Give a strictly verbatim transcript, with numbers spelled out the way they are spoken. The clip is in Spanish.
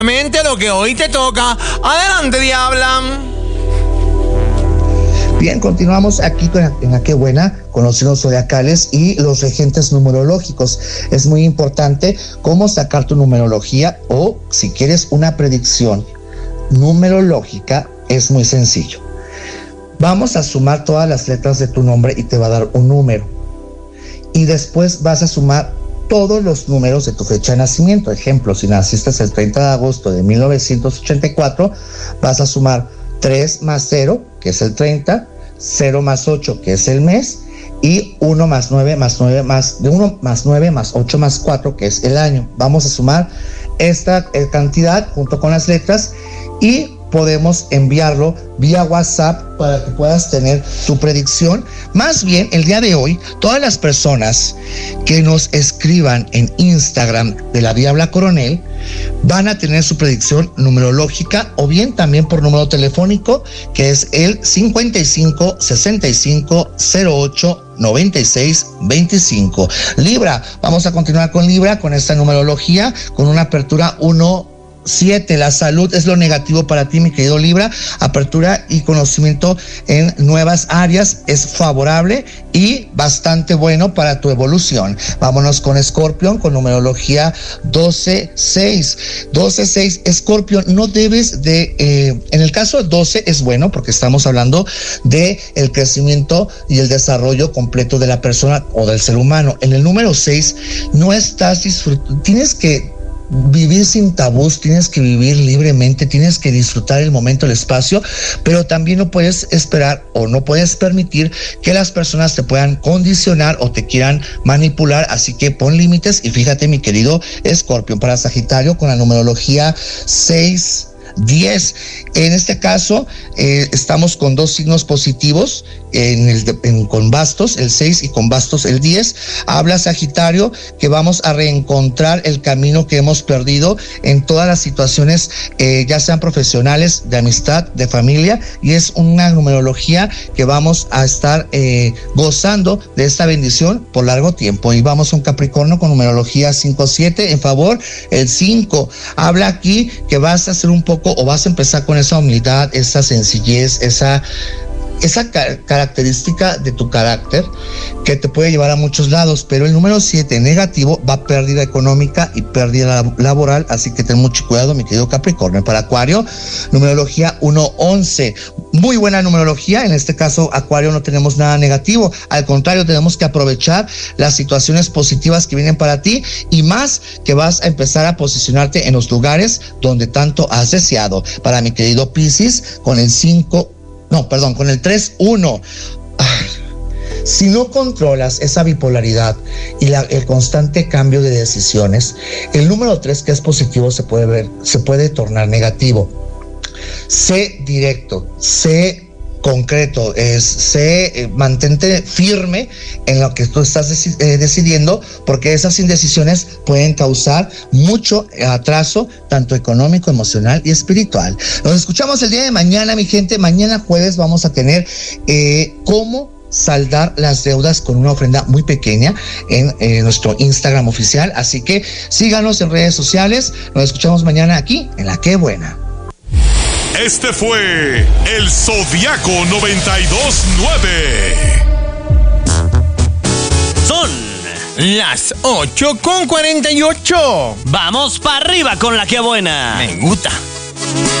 Lo que hoy te toca. Adelante, Diabla. Bien, continuamos aquí con, en La Qué Buena, con los signos zodiacales y los regentes numerológicos. Es muy importante cómo sacar tu numerología, o si quieres una predicción numerológica, es muy sencillo. Vamos a sumar todas las letras de tu nombre y te va a dar un número. Y después vas a sumar todos los números de tu fecha de nacimiento. Ejemplo, si naciste el treinta de agosto de mil novecientos ochenta y cuatro, vas a sumar tres más cero, que es el treinta, cero más ocho, que es el mes, y uno más nueve más nueve más de uno más nueve más ocho más cuatro, que es el año. Vamos a sumar esta cantidad junto con las letras y podemos enviarlo vía WhatsApp para que puedas tener tu predicción. Más bien, el día de hoy, todas las personas que nos escriban en Instagram de La Diabla Coronel van a tener su predicción numerológica, o bien también por número telefónico, que es el cincuenta y cinco sesenta y cinco cero ocho noventa y seis veinticinco. Libra, vamos a continuar con Libra, con esta numerología, con una apertura uno siete. La salud es lo negativo para ti, mi querido Libra. Apertura y conocimiento en nuevas áreas es favorable y bastante bueno para tu evolución. Vámonos con Escorpión, con numerología doce seis. doce seis, Escorpión, no debes de, eh, en el caso de doce es bueno porque estamos hablando de el crecimiento y el desarrollo completo de la persona o del ser humano. En el número seis no estás disfrutando, tienes que vivir sin tabús, tienes que vivir libremente, tienes que disfrutar el momento, el espacio, pero también no puedes esperar o no puedes permitir que las personas te puedan condicionar o te quieran manipular, así que pon límites. Y fíjate, mi querido Escorpión, para Sagitario, con la numerología seis diez. En este caso, eh, estamos con dos signos positivos en el, en, con bastos, el seis, y con bastos, el diez. Habla Sagitario que vamos a reencontrar el camino que hemos perdido en todas las situaciones, eh, ya sean profesionales, de amistad, de familia, y es una numerología que vamos a estar eh, gozando de esta bendición por largo tiempo. Y vamos a un Capricornio con numerología cinco siete, en favor el cinco. Habla aquí que vas a hacer un poco, o vas a empezar con esa humildad, esa sencillez, esa esa característica de tu carácter que te puede llevar a muchos lados. Pero el número siete, negativo, va a pérdida económica y pérdida laboral, así que ten mucho cuidado, mi querido Capricornio. Para Acuario, numerología uno once, muy buena numerología. En este caso, Acuario, no tenemos nada negativo, al contrario, tenemos que aprovechar las situaciones positivas que vienen para ti, y más que vas a empezar a posicionarte en los lugares donde tanto has deseado. Para mi querido Piscis, con el cinco, no, perdón, con el tres uno. Si no controlas esa bipolaridad y la, el constante cambio de decisiones, el número tres, que es positivo, se puede ver, se puede tornar negativo. Sé directo, sé concreto, es, sé, eh, mantente firme en lo que tú estás deci- eh, decidiendo, porque esas indecisiones pueden causar mucho atraso, tanto económico, emocional y espiritual. Nos escuchamos el día de mañana, mi gente. Mañana jueves vamos a tener eh, cómo saldar las deudas con una ofrenda muy pequeña en eh, nuestro Instagram oficial, así que síganos en redes sociales. Nos escuchamos mañana aquí en La Qué Buena. Este fue el Zodiaco noventa y dos nueve. Son las ocho con cuarenta y ocho. Vamos para arriba con La Qué Buena. Me gusta.